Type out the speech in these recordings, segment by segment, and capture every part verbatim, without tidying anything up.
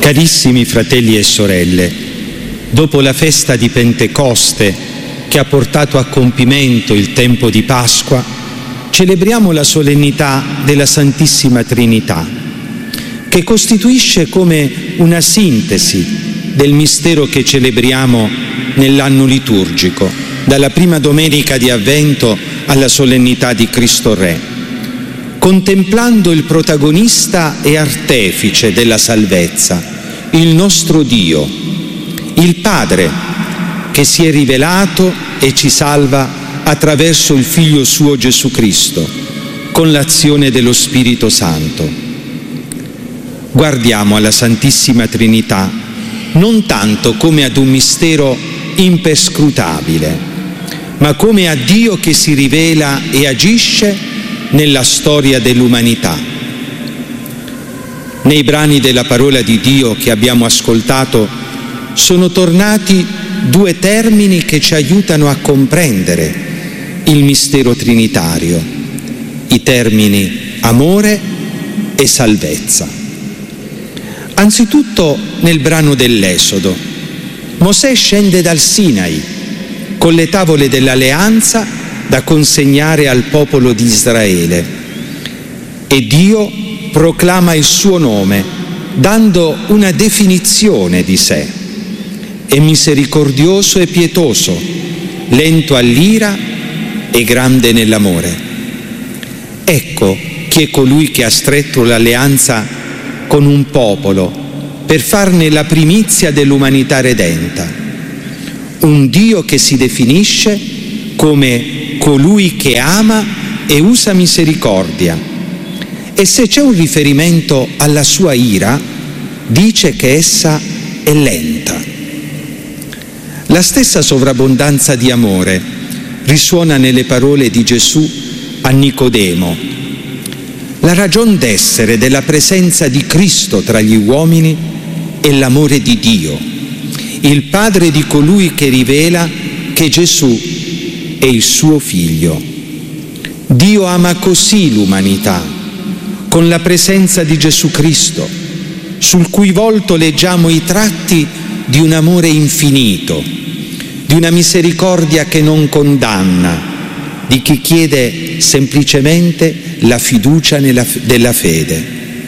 Carissimi fratelli e sorelle, dopo la festa di Pentecoste che ha portato a compimento il tempo di Pasqua, celebriamo la solennità della Santissima Trinità, che costituisce come una sintesi del mistero che celebriamo nell'anno liturgico, dalla prima domenica di Avvento alla solennità di Cristo Re, contemplando il protagonista e artefice della salvezza, il nostro Dio, il Padre, che si è rivelato e ci salva attraverso il Figlio suo Gesù Cristo, con l'azione dello Spirito Santo. Guardiamo alla Santissima Trinità non tanto come ad un mistero imperscrutabile, ma come a Dio che si rivela e agisce nella storia dell'umanità. Nei brani della parola di Dio che abbiamo ascoltato sono tornati due termini che ci aiutano a comprendere il mistero trinitario, i termini amore e salvezza. Anzitutto nel brano dell'Esodo, Mosè scende dal Sinai con le tavole dell'alleanza da consegnare al popolo di Israele e Dio proclama il suo nome dando una definizione di sé. È misericordioso e pietoso, lento all'ira e grande nell'amore. Ecco chi è colui che ha stretto l'alleanza con un popolo per farne la primizia dell'umanità redenta. Un Dio che si definisce come colui che ama e usa misericordia, e se c'è un riferimento alla sua ira, dice che essa è lenta. La stessa sovrabbondanza di amore risuona nelle parole di Gesù a Nicodemo. La ragion d'essere della presenza di Cristo tra gli uomini è l'amore di Dio, il Padre di colui che rivela che Gesù è il suo Figlio. Dio ama così l'umanità, con la presenza di Gesù Cristo, sul cui volto leggiamo i tratti di un amore infinito, di una misericordia che non condanna, di chi chiede semplicemente la fiducia nella, della fede.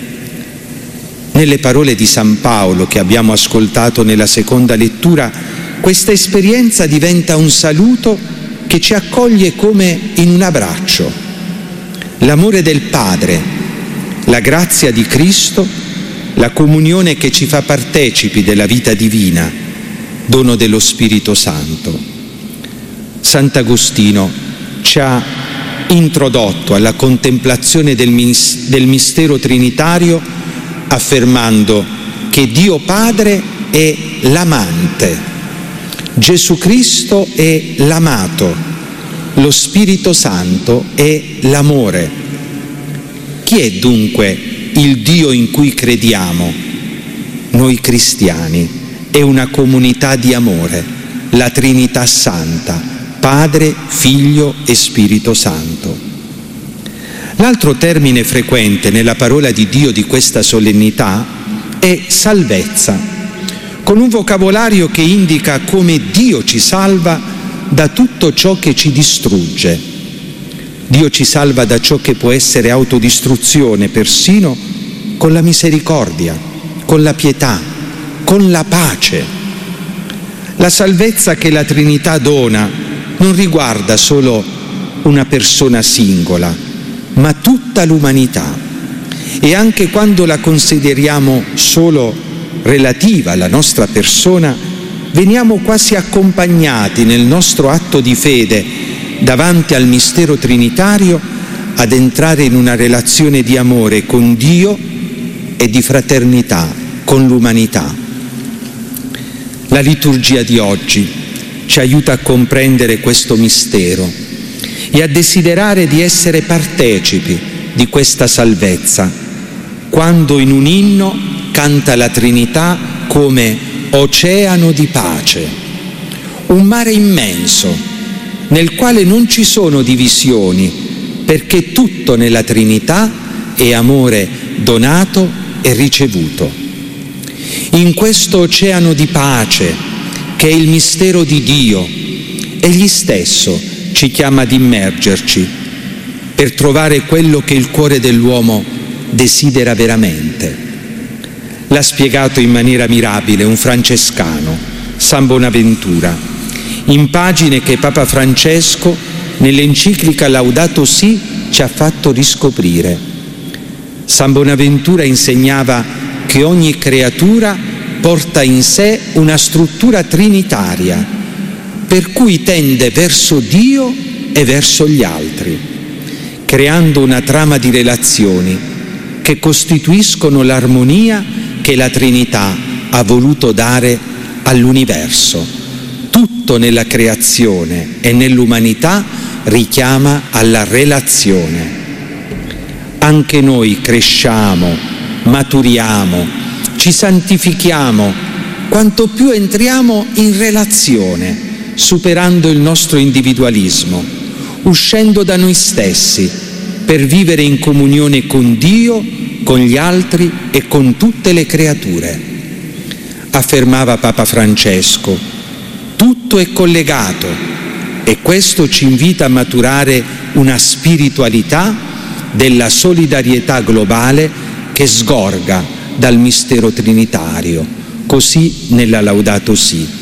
Nelle parole di San Paolo che abbiamo ascoltato nella seconda lettura, questa esperienza diventa un saluto che ci accoglie come in un abbraccio. L'amore del Padre, la grazia di Cristo, la comunione che ci fa partecipi della vita divina, dono dello Spirito Santo. Sant'Agostino ci ha introdotto alla contemplazione del, mis- del mistero trinitario affermando che Dio Padre è l'amante, Gesù Cristo è l'amato, lo Spirito Santo è l'amore. Chi è dunque il Dio in cui crediamo? Noi cristiani. È una comunità di amore, la Trinità Santa, Padre, Figlio e Spirito Santo. L'altro termine frequente nella parola di Dio di questa solennità è salvezza, con un vocabolario che indica come Dio ci salva da tutto ciò che ci distrugge. Dio ci salva da ciò che può essere autodistruzione, persino con la misericordia, con la pietà, con la pace. La salvezza che la Trinità dona non riguarda solo una persona singola, ma tutta l'umanità. E anche quando la consideriamo solo relativa alla nostra persona, veniamo quasi accompagnati nel nostro atto di fede davanti al mistero trinitario ad entrare in una relazione di amore con Dio e di fraternità con l'umanità. La liturgia di oggi ci aiuta a comprendere questo mistero e a desiderare di essere partecipi di questa salvezza, quando in un inno canta la Trinità come oceano di pace, un mare immenso nel quale non ci sono divisioni, perché tutto nella Trinità è amore donato e ricevuto. In questo oceano di pace, che è il mistero di Dio, Egli stesso ci chiama ad immergerci per trovare quello che il cuore dell'uomo desidera veramente. L'ha spiegato in maniera mirabile un francescano, San Bonaventura, in pagine che Papa Francesco nell'enciclica Laudato Si ci ha fatto riscoprire. San Bonaventura insegnava che ogni creatura porta in sé una struttura trinitaria, per cui tende verso Dio e verso gli altri, creando una trama di relazioni che costituiscono l'armonia che la Trinità ha voluto dare all'universo. Tutto nella creazione e nell'umanità richiama alla relazione. Anche noi cresciamo, maturiamo, ci santifichiamo quanto più entriamo in relazione, superando il nostro individualismo, uscendo da noi stessi per vivere in comunione con Dio, con gli altri e con tutte le creature. Affermava Papa Francesco, tutto è collegato e questo ci invita a maturare una spiritualità della solidarietà globale che sgorga dal mistero trinitario, così nella Laudato Si.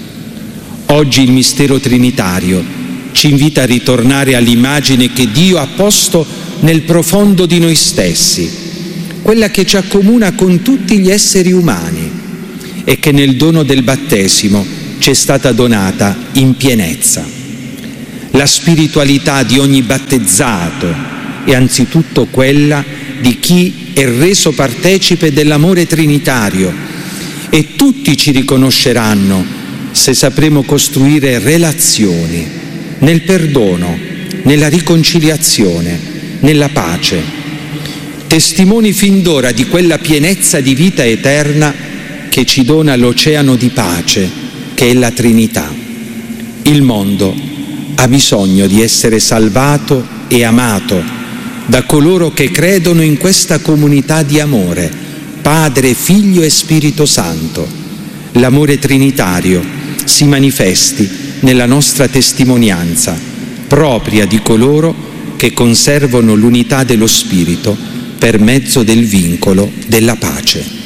Oggi il mistero trinitario ci invita a ritornare all'immagine che Dio ha posto nel profondo di noi stessi, quella che ci accomuna con tutti gli esseri umani e che nel dono del battesimo ci è stata donata in pienezza. La spiritualità di ogni battezzato è anzitutto quella di chi è reso partecipe dell'amore trinitario, e tutti ci riconosceranno se sapremo costruire relazioni nel perdono, nella riconciliazione, nella pace, testimoni fin d'ora di quella pienezza di vita eterna che ci dona l'oceano di pace che è la Trinità. Il mondo ha bisogno di essere salvato e amato da coloro che credono in questa comunità di amore, Padre, Figlio e Spirito Santo. L'amore trinitario si manifesti nella nostra testimonianza, propria di coloro che conservano l'unità dello Spirito per mezzo del vincolo della pace.